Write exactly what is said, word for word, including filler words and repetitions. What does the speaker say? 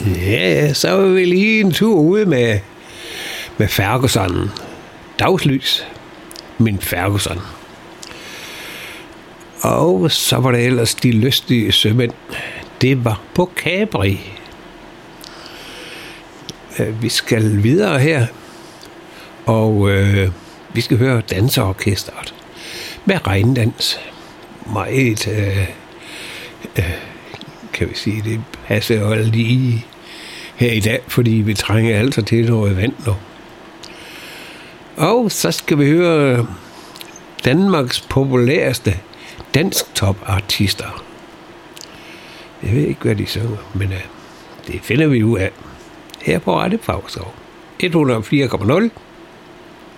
Ja, så var vi lige en tur ude med, med Ferguson. Dagslys. Min Ferguson. Og så var der ellers de lystige sømænd. Det var på Capri. Vi skal videre her. Og øh, vi skal høre danseorkestret med regndans. Meget, øh, øh, kan vi sige, det passer jo lige her i dag, fordi vi trænger altså til noget vand nu. Og så skal vi høre Danmarks populæreste dansktopartister. Jeg ved ikke, hvad de synger, men uh, det finder vi ud af her på Radio Favrskov. et hundrede og fire komma nul